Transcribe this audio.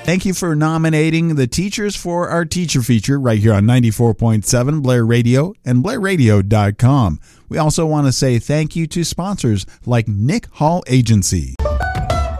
Thank you for nominating the teachers for our teacher feature right here on 94.7 Blair Radio and BlairRadio.com. We also want to say thank you to sponsors like Nick Hall Agency.